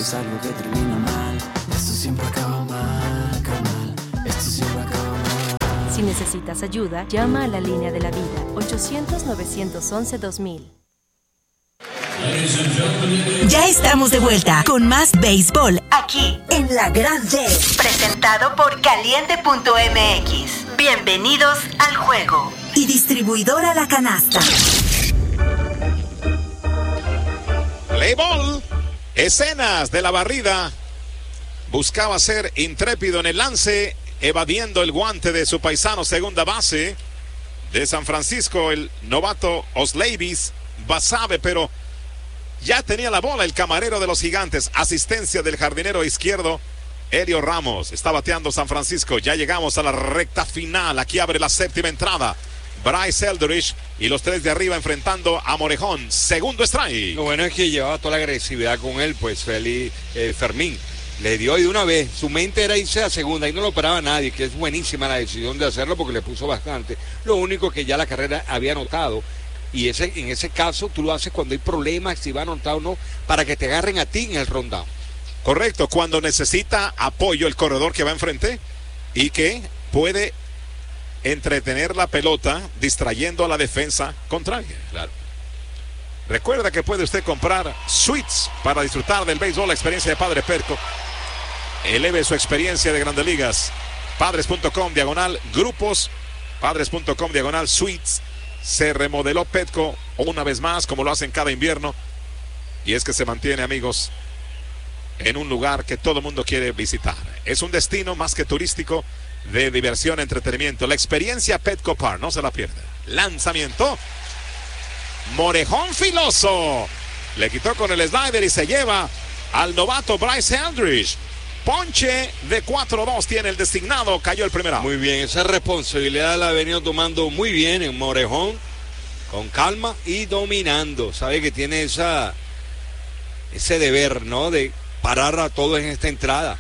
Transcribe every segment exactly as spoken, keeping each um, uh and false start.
es algo que termina mal. Esto siempre acaba mal, carnal. Esto siempre acaba mal. Si necesitas ayuda, llama a la línea de la vida, ochocientos, novecientos once, dos mil. Ya estamos de vuelta con más béisbol aquí en La Grande, presentado por caliente punto m x. Bienvenidos al juego. Y distribuidora La Canasta. Play ball. Escenas de la barrida. Buscaba ser intrépido en el lance, evadiendo el guante de su paisano segunda base de San Francisco, el novato Osleivis Basabe, pero ya tenía la bola el camarero de los Gigantes. Asistencia del jardinero izquierdo Elio Ramos. Está bateando San Francisco. Ya llegamos a la recta final. Aquí abre la séptima entrada Bryce Eldridge y los tres de arriba enfrentando a Morejón. Segundo strike. Lo bueno es que llevaba toda la agresividad con él, pues Feli, eh, Fermín le dio y de una vez. Su mente era irse a segunda y no lo paraba nadie, que es buenísima la decisión de hacerlo porque le puso bastante. Lo único que ya la carrera había anotado. Y ese, en ese caso tú lo haces cuando hay problemas, si va a anotar o no, para que te agarren a ti en el rundown. Correcto, cuando necesita apoyo el corredor que va enfrente y que puede entretener la pelota distrayendo a la defensa contraria. Claro. Recuerda que puede usted comprar suites para disfrutar del béisbol, la experiencia de Padre Perco. Eleve su experiencia de Grandes Ligas. Padres punto com diagonal grupos, padres punto com diagonal suites. Se remodeló Petco una vez más, como lo hacen cada invierno. Y es que se mantiene, amigos, en un lugar que todo el mundo quiere visitar. Es un destino más que turístico, de diversión, entretenimiento. La experiencia Petco Park, no se la pierda. Lanzamiento. Morejón filoso. Le quitó con el slider y se lleva al novato Bryce Eldridge. Ponche de cuatro dos tiene el designado, cayó el primero. Muy bien, esa responsabilidad la ha venido tomando muy bien en Morejón, con calma y dominando. Sabe que tiene esa ese deber, ¿no?, de parar a todos en esta entrada.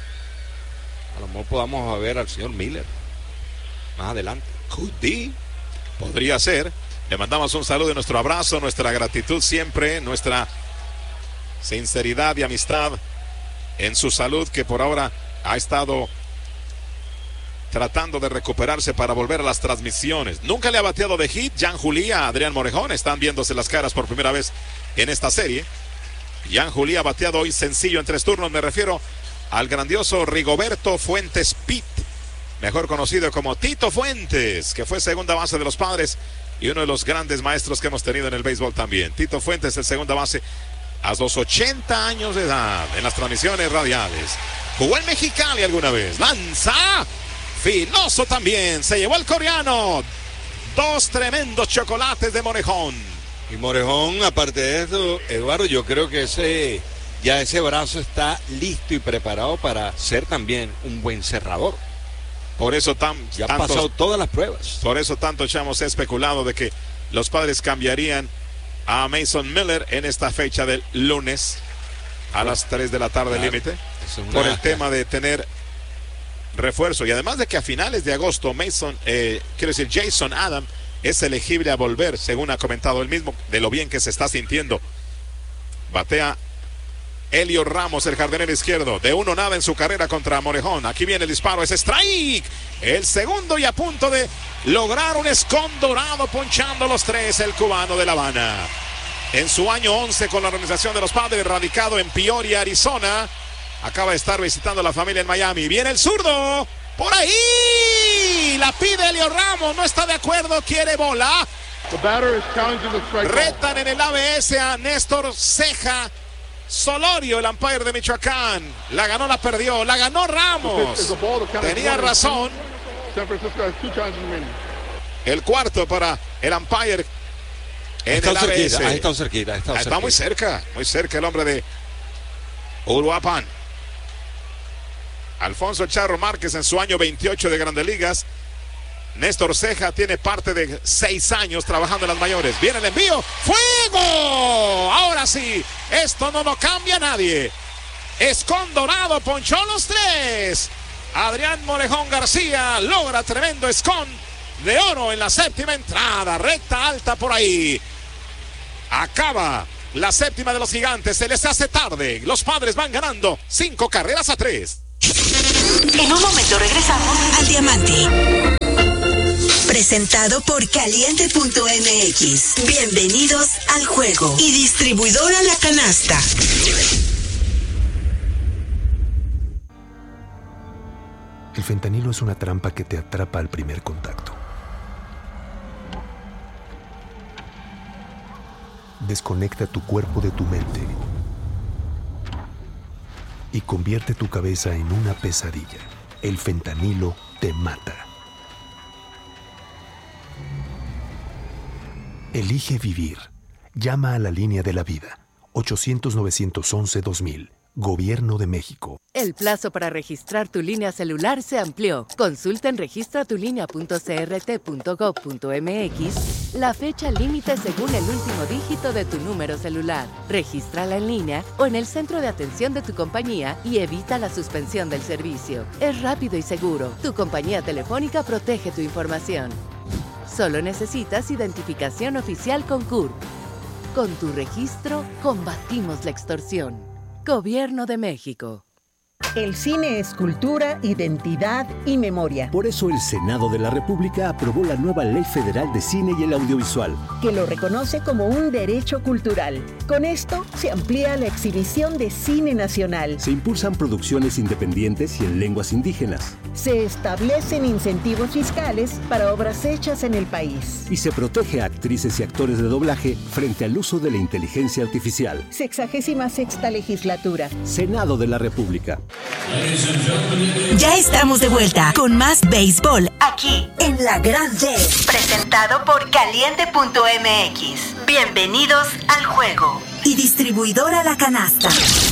A lo mejor podamos ver al señor Miller más adelante. Could be. Podría ser. Le mandamos un saludo y nuestro abrazo, nuestra gratitud siempre, nuestra sinceridad y amistad en su salud, que por ahora ha estado tratando de recuperarse para volver a las transmisiones. Nunca le ha bateado de hit Jan Julia a Adrián Morejón. Están viéndose las caras por primera vez en esta serie. Jan Julia ha bateado hoy sencillo en tres turnos. Me refiero al grandioso Rigoberto Fuentes Pitt, mejor conocido como Tito Fuentes, que fue segunda base de los Padres y uno de los grandes maestros que hemos tenido en el béisbol también. Tito Fuentes, el segunda base, a los ochenta años de edad, en las transmisiones radiales. Jugó en Mexicali alguna vez. Lanza. Filoso también. Se llevó el coreano. Dos tremendos chocolates de Morejón. Y Morejón, aparte de eso, Eduardo, yo creo que ese ya ese brazo está listo y preparado para ser también un buen cerrador. Por eso tan, ya tantos, ha pasado todas las pruebas. Por eso tanto Chamos ha especulado de que los Padres cambiarían a Mason Miller en esta fecha del lunes a las tres de la tarde, claro, límite, una... por el tema de tener refuerzo. Y además de que a finales de agosto Mason, eh, quiero decir Jason Adam es elegible a volver, según ha comentado él mismo, de lo bien que se está sintiendo. Batea Elio Ramos, el jardinero izquierdo, de uno nada en su carrera contra Morejón. Aquí viene el disparo, es strike, el segundo, y a punto de lograr un escon dorado, ponchando los tres, el cubano de La Habana. En su año once con la organización de los Padres, radicado en Peoria, Arizona, acaba de estar visitando a la familia en Miami. Viene el zurdo, por ahí, la pide Elio Ramos, no está de acuerdo, quiere bola. Retan en el A B S a Néstor Ceja Solorio, el umpire de Michoacán. La ganó, la perdió, la ganó Ramos. Tenía razón. El cuarto para el umpire en el A B S. Ha estado cerquita, ha estado Está cerquita. muy cerca, muy cerca el hombre de Uruapan. Alfonso Charro Márquez en su año veintiocho de Grandes Ligas. Néstor Ceja tiene parte de seis años trabajando en las mayores. Viene el envío. ¡Fuego! Ahora sí, esto no lo cambia nadie. Escon dorado, ponchó los tres. Adrián Morejón García logra tremendo escon de oro en la séptima entrada. Recta alta por ahí. Acaba la séptima de los Gigantes. Se les hace tarde. Los Padres van ganando cinco carreras a tres. En un momento regresamos al Diamante. Presentado por Caliente punto M X. Bienvenidos al juego. Y distribuidora La Canasta. El fentanilo es una trampa que te atrapa al primer contacto. Desconecta tu cuerpo de tu mente y convierte tu cabeza en una pesadilla. El fentanilo te mata. Elige vivir. Llama a la línea de la vida. ochocientos, novecientos once, dos mil. Gobierno de México. El plazo para registrar tu línea celular se amplió. Consulta en registra tu línea punto c r t punto gov punto m x la fecha límite según el último dígito de tu número celular. Regístrala en línea o en el centro de atención de tu compañía y evita la suspensión del servicio. Es rápido y seguro. Tu compañía telefónica protege tu información. Solo necesitas identificación oficial con C U R P. Con tu registro, combatimos la extorsión. Gobierno de México. El cine es cultura, identidad y memoria. Por eso el Senado de la República aprobó la nueva Ley Federal de Cine y el Audiovisual, que lo reconoce como un derecho cultural. Con esto se amplía la exhibición de cine nacional. Se impulsan producciones independientes y en lenguas indígenas. Se establecen incentivos fiscales para obras hechas en el país. Y se protege a actrices y actores de doblaje frente al uso de la inteligencia artificial. Sexagésima sexta legislatura. Senado de la República. Ya estamos de vuelta con más béisbol aquí en La Gran Red, presentado por Caliente punto M X. Bienvenidos al juego. Y distribuidora La Canasta.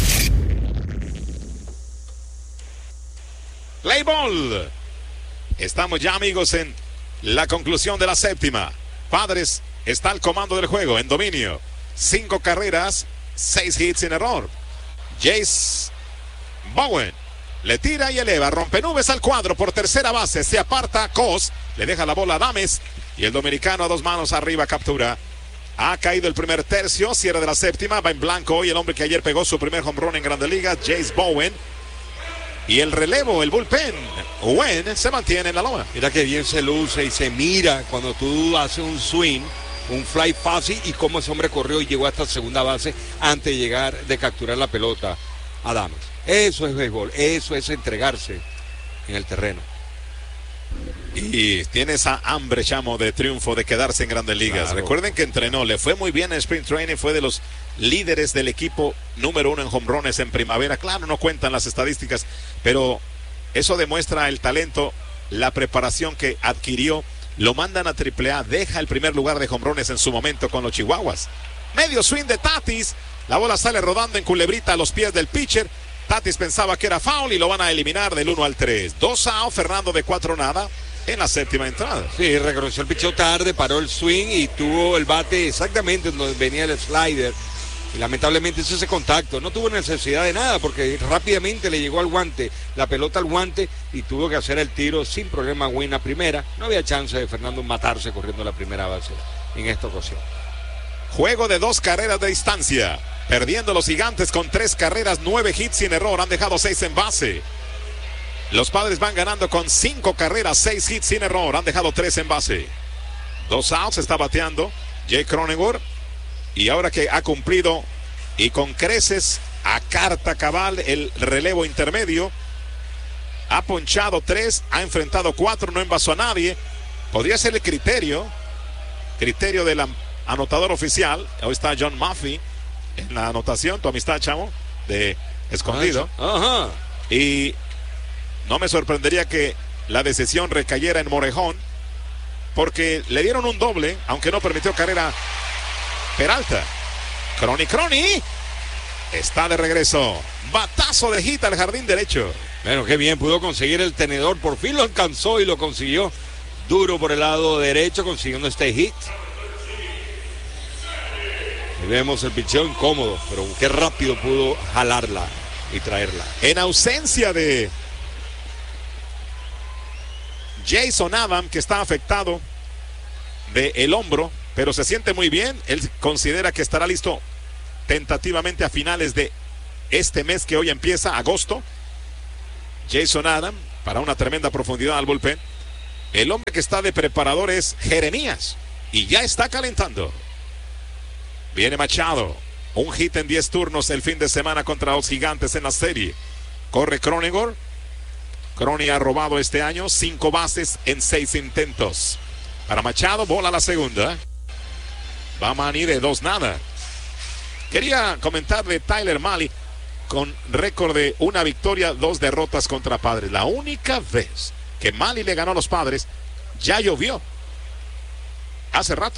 Play ball. Estamos ya, amigos, en la conclusión de la séptima. Padres está al comando del juego en dominio. Cinco carreras, seis hits sin error. Jace Bowen le tira y eleva, rompe nubes al cuadro por tercera base, se aparta Cos, le deja la bola a Dames y el dominicano a dos manos arriba captura. Ha caído el primer tercio, cierre de la séptima, va en blanco hoy el hombre que ayer pegó su primer home run en Grandes Ligas, Jace Bowen. Y el relevo, el bullpen, Wen se mantiene en la loma. Mira que bien se luce y se mira cuando tú haces un swing, un fly fácil y cómo ese hombre corrió y llegó hasta segunda base antes de llegar de capturar la pelota a Dames. Eso es béisbol, eso es entregarse en el terreno. Y tiene esa hambre, chamo, de triunfo, de quedarse en Grandes Ligas. Claro. Recuerden que entrenó, le fue muy bien en Spring Training, fue de los líderes del equipo número uno en jonrones en primavera. Claro, no cuentan las estadísticas, pero eso demuestra el talento, la preparación que adquirió. Lo mandan a triple A, deja el primer lugar de jonrones en su momento con los Chihuahuas. Medio swing de Tatis, la bola sale rodando en culebrita a los pies del pitcher. Tatis pensaba que era foul y lo van a eliminar del uno al tres. Dos out, Fernando de cuatro nada en la séptima entrada. Sí, reconoció el picheo tarde, paró el swing y tuvo el bate exactamente donde venía el slider. Y lamentablemente hizo ese contacto. No tuvo necesidad de nada porque rápidamente le llegó al guante, la pelota al guante y tuvo que hacer el tiro sin problema. Buena primera. No había chance de Fernando matarse corriendo la primera base en esta ocasión. Juego de dos carreras de distancia. Perdiendo los Gigantes con tres carreras, nueve hits sin error. Han dejado seis en base. Los Padres van ganando con cinco carreras, seis hits sin error. Han dejado tres en base. Dos outs, está bateando Jake Cronenworth. Y ahora que ha cumplido y con creces a carta cabal el relevo intermedio. Ha ponchado tres, ha enfrentado cuatro, no envasó a nadie. Podría ser el criterio. Criterio del anotador oficial. Hoy está John Maffey en la anotación, tu amistad, chamo, de escondido. Ajá. Y no me sorprendería que la decisión recayera en Morejón, porque le dieron un doble, aunque no permitió carrera Peralta. Crony, Crony está de regreso. Batazo de hit al jardín derecho. Bueno, qué bien, pudo conseguir el tenedor, por fin lo alcanzó y lo consiguió. Duro por el lado derecho, consiguiendo este hit. Y vemos el picheo incómodo, pero qué rápido pudo jalarla y traerla. En ausencia de Jason Adam, que está afectado del hombro, pero se siente muy bien. Él considera que estará listo tentativamente a finales de este mes que hoy empieza, agosto. Jason Adam, para una tremenda profundidad al bullpen. El hombre que está de preparador es Jeremías y ya está calentando. Viene Machado, un hit en diez turnos el fin de semana contra los Gigantes en la serie. Corre Cronenworth. Crony ha robado este año cinco bases en seis intentos. Para Machado, bola la segunda. Va a Manny de dos nada. Quería comentar de Tyler Mahle, con récord de una victoria, dos derrotas contra Padres. La única vez que Mahle le ganó a los Padres, ya llovió. Hace rato.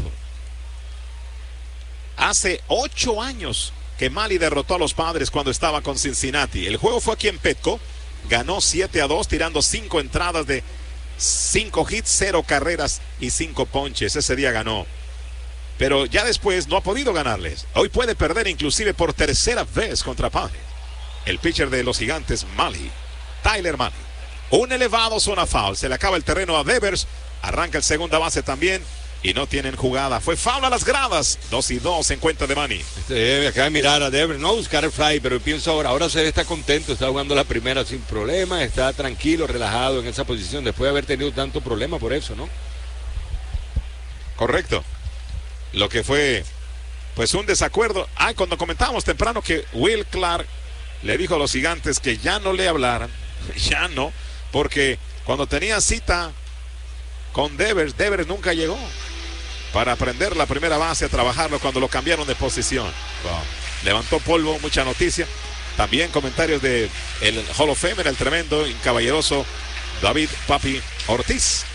Hace ocho años que Mahle derrotó a los Padres cuando estaba con Cincinnati. El juego fue aquí en Petco. Ganó siete a dos, tirando cinco entradas de cinco hits, cero carreras y cinco ponches. Ese día ganó. Pero ya después no ha podido ganarles. Hoy puede perder inclusive por tercera vez contra Padres. El pitcher de los Gigantes, Mahle. Tyler Mahle. Un elevado zona foul. Se le acaba el terreno a Devers. Arranca el segunda base también. Y no tienen jugada. Fue foul a las gradas. Dos y dos en cuenta de Manny. Este, acaba de mirar a Devers. No buscar el fly, pero pienso ahora. Ahora se está contento. Está jugando la primera sin problema. Está tranquilo, relajado en esa posición. Después de haber tenido tanto problema por eso, ¿no? Correcto. Lo que fue, pues, un desacuerdo. Ah, cuando comentábamos temprano que Will Clark le dijo a los Gigantes que ya no le hablaran. Ya no. Porque cuando tenía cita con Devers, Devers nunca llegó para aprender la primera base, a trabajarlo cuando lo cambiaron de posición. Wow. Levantó polvo, mucha noticia. También comentarios de el Hall of Famer, el tremendo y caballeroso David Papi Ortiz,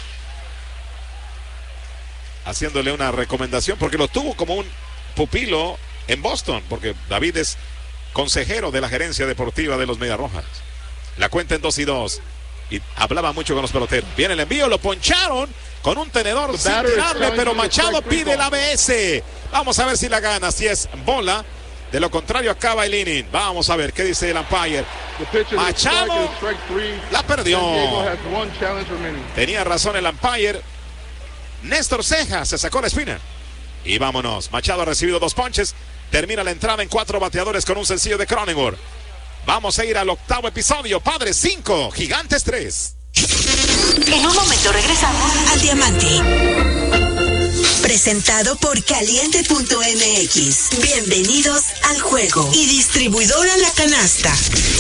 haciéndole una recomendación porque lo tuvo como un pupilo en Boston, porque David es consejero de la gerencia deportiva de los Medias Rojas. La cuenta en dos y dos. Y hablaba mucho con los peloteros. Viene el envío, lo poncharon con un tenedor sin tirarle, pero Machado pide el A B S. Vamos a ver si la gana, si es bola. De lo contrario acaba el inning. Vamos a ver qué dice el umpire. Machado la perdió. Tenía razón el umpire. Néstor Ceja se sacó la espina. Y vámonos. Machado ha recibido dos ponches. Termina la entrada en cuatro bateadores con un sencillo de Cronenworth. Vamos a ir al octavo episodio. Padres cinco, Gigantes tres. En un momento regresamos al Diamante. Presentado por Caliente punto M X. Bienvenidos al juego. Y distribuidora La Canasta.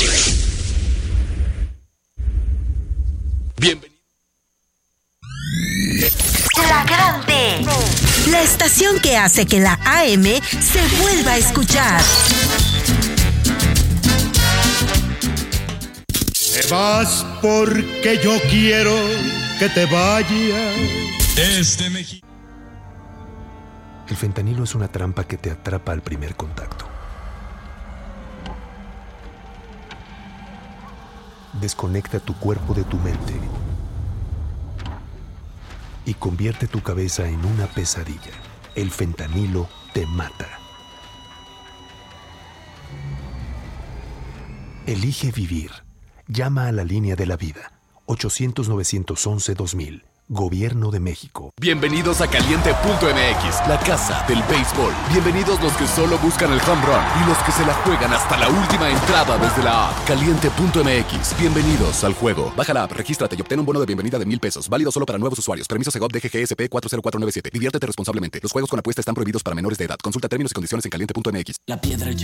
Bienvenido. La Grande. La estación que hace que la A M se vuelva a escuchar. Te vas porque yo quiero que te vayas. Desde México. El fentanilo es una trampa que te atrapa al primer contacto. Desconecta tu cuerpo de tu mente y convierte tu cabeza en una pesadilla. El fentanilo te mata. Elige vivir. Llama a la línea de la vida. ochocientos, novecientos once, dos mil. Gobierno de México. Bienvenidos a Caliente punto M X, la casa del béisbol. Bienvenidos los que solo buscan el home run y los que se la juegan hasta la última entrada desde la app. Caliente punto M X. Bienvenidos al juego. Baja la app, regístrate y obtén un bono de bienvenida de mil pesos. Válido solo para nuevos usuarios. Permiso Segov D G G S P cuatro cero cuatro nueve siete. Diviértete responsablemente. Los juegos con apuesta están prohibidos para menores de edad. Consulta términos y condiciones en Caliente punto M X. La piedra